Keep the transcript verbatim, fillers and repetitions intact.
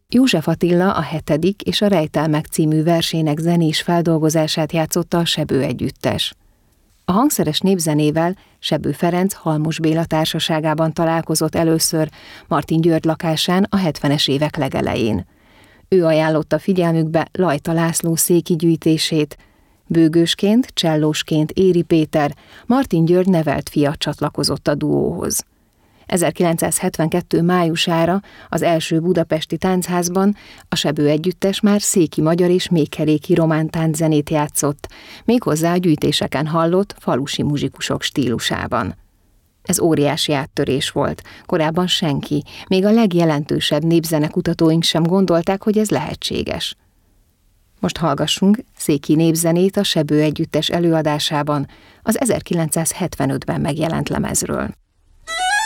József Attila a hetedik és a Rejtelmek című versének zenés feldolgozását játszotta a Sebő együttes. A hangszeres népzenével Sebő Ferenc Halmos Béla társaságában találkozott először Martin György lakásán a hetvenes évek legelején. Ő ajánlotta figyelmükbe Lajta László széki gyűjtését. Bőgősként, csellósként Éri Péter, Martin György nevelt fia csatlakozott a duóhoz. ezerkilencszázhetvenkettő májusára az első budapesti táncházban a Sebő együttes már széki magyar és mékeréki román tánczenét játszott, méghozzá a gyűjtéseken hallott falusi muzsikusok stílusában. Ez óriási áttörés volt, korábban senki, még a legjelentősebb népzenekutatóink sem gondolták, hogy ez lehetséges. Most hallgassunk széki népzenét a Sebő együttes előadásában az ezerkilencszázhetvenötben megjelent lemezről.